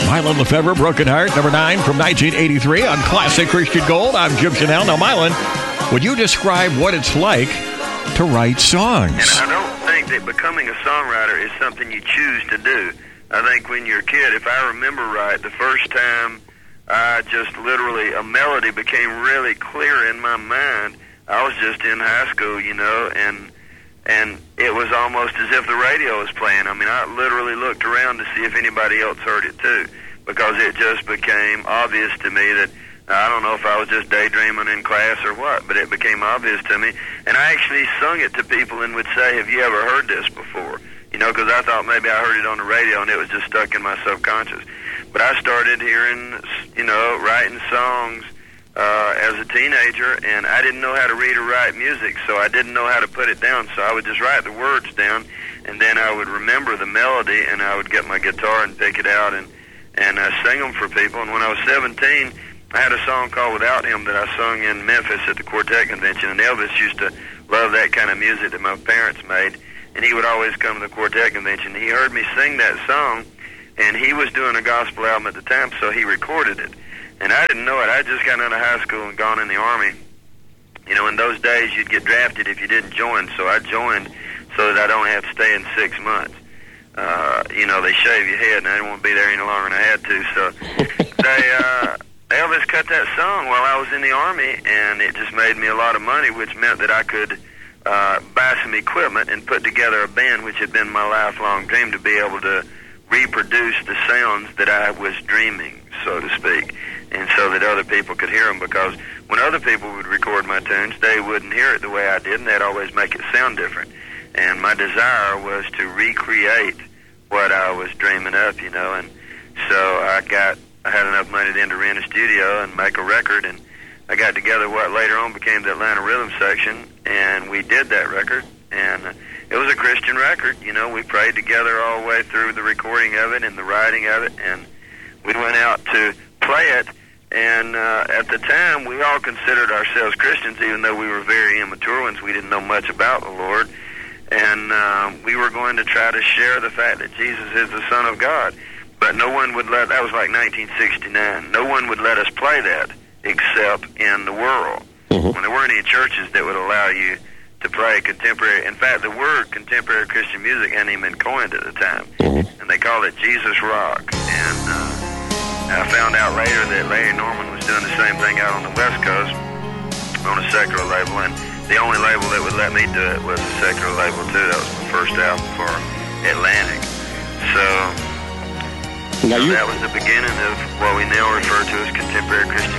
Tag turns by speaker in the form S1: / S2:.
S1: Mylon Lefebvre, Broken Heart, number 9 from 1983 on Classic Christian Gold. I'm Jim Chanel. Now, Mylon, would you describe what it's like to write songs?
S2: And I don't think that becoming a songwriter is something you choose to do. I think when you're a kid, if I remember right, the first time I just literally, a melody became really clear in my mind, I was just in high school, you know, and it was almost as if the radio was playing. I mean, I literally looked around to see if anybody else heard it too, because it just became obvious to me that, I don't know if I was just daydreaming in class or what, but it became obvious to me. And I actually sung it to people and would say, have you ever heard this before? You know, because I thought maybe I heard it on the radio and it was just stuck in my subconscious. But I started hearing, you know, writing songs as a teenager, and I didn't know how to read or write music, so I didn't know how to put it down. So I would just write the words down, and then I would remember the melody, and I would get my guitar and pick it out and sing them for people. And when I was 17, I had a song called Without Him that I sung in Memphis at the Quartet Convention, and Elvis used to love that kind of music that my parents made, and he would always come to the Quartet Convention. He heard me sing that song, and he was doing a gospel album at the time, so he recorded it. And I didn't know it. I just got out of high school and gone in the Army. You know, in those days, you'd get drafted if you didn't join, so I joined so that I don't have to stay in 6 months. You know, they shave your head, and I didn't want to be there any longer than I had to, so Elvis cut that song while I was in the Army, and it just made me a lot of money, which meant that I could buy some equipment and put together a band, which had been my lifelong dream, to be able to reproduce the sounds that I was dreaming, so to speak, and so that other people could hear them, because when other people would record my tunes, they wouldn't hear it the way I did, and they'd always make it sound different. And my desire was to recreate what I was dreaming up, you know, and so I had enough money then to rent a studio and make a record, and I got together what later on became the Atlanta Rhythm Section, and we did that record, and it was a Christian record. You know, we prayed together all the way through the recording of it and the writing of it, and we went out to play it, and at the time, we all considered ourselves Christians, even though we were very immature ones. We didn't know much about the Lord, and we were going to try to share the fact that Jesus is the Son of God, but no one would that was like 1969, no one would let us play that except in the world. When there weren't any churches that would allow you to play contemporary. In fact, the word contemporary Christian music hadn't even been coined at the time, and they called it Jesus rock. And I found out later that Larry Norman was doing the same thing out on the West Coast on a secular label, and the only label that would let me do it was a secular label too. That was my first album for Atlantic. So that was the beginning of what we now refer to as contemporary Christian